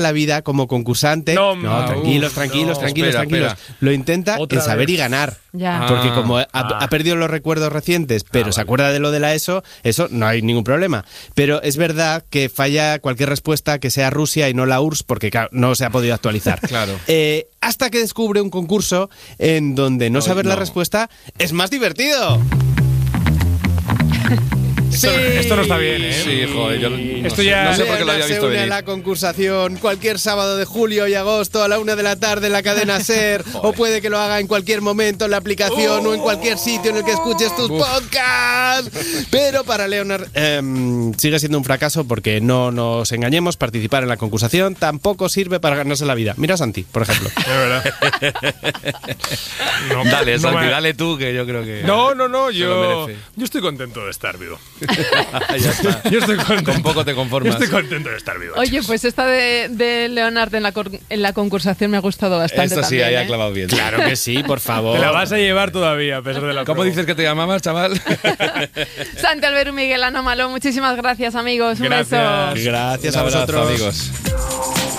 la vida como concursante. No, tranquilos. Espera. Lo intenta Otra en saber vez. y ganar. Ya. Porque como ha perdido los recuerdos recientes, pero se acuerda de lo de la ESO, eso no hay ningún problema. Pero es verdad que falla cualquier respuesta que sea Rusia y no la URSS, porque claro, no se ha podido actualizar. Claro. Hasta que descubre un concurso en donde no saber la respuesta es más divertido. Sí. Esto no está bien, ¿eh? Sí, joder, yo Esto ya- no sé por qué lo había Se visto une a venir. la concursación cualquier sábado de julio y agosto a la 1 de la tarde en la cadena SER, o puede que lo haga en cualquier momento en la aplicación o en cualquier sitio en el que escuches tus podcasts. Pero para Leonard sigue siendo un fracaso porque no nos engañemos, participar en la concursación tampoco sirve para ganarse la vida. Mira a Santi, por ejemplo. Es verdad. No, Dale, no Santi, me- dale tú, que yo creo que... No, lo yo merece. estoy contento de estar vivo. Ya está. Yo estoy contento. Con poco te conformas. Yo estoy contento de estar vivo. Oye, pues esta de Leonard en la concursación me ha gustado bastante. Esto sí, también, ahí ha ¿eh? clavado bien. Claro que sí, por favor. Te la vas a llevar todavía, a pesar de la ¿Cómo promo. dices que te llamabas, chaval? Santi Albero y Miguel Anómalo, muchísimas gracias, amigos. Un Gracias. beso. Gracias Un a abrazo, vosotros. amigos.